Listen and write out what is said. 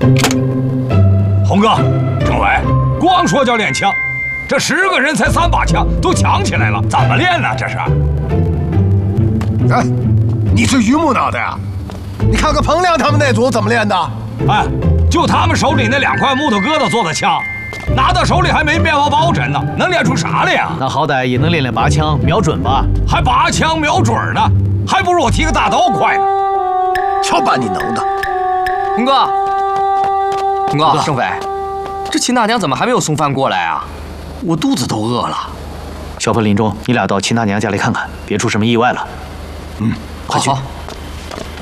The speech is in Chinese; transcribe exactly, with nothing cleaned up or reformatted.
红哥，政委，光说叫练枪，这十个人才三把枪，都抢起来了，怎么练呢？这是？ 哎，你是榆木脑袋呀？你看看彭亮他们那组怎么练的？ 哎，就他们手里那两块木头疙瘩做的枪，拿到手里还没面包包针呢，能练出啥来呀？ 那好歹也能练练拔枪、瞄准吧？ 还拔枪瞄准呢，还不如我提个大刀快呢。 瞧把你能的！ 红哥，红哥，政委，这秦大娘怎么还没有送饭过来啊？我肚子都饿了。 小鹏、林中，你俩到秦大娘家里看看，别出什么意外了。 嗯， 快去。 好。